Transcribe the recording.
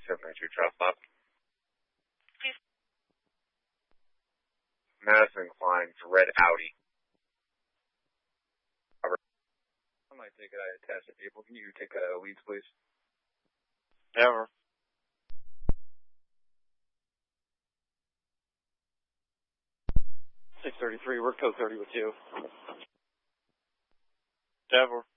792 Trout Stop. Please. Madison Klein, red Audi. I might take it out of test people. Can you take leads, please? Never. 633, we're code 30 with you. Never.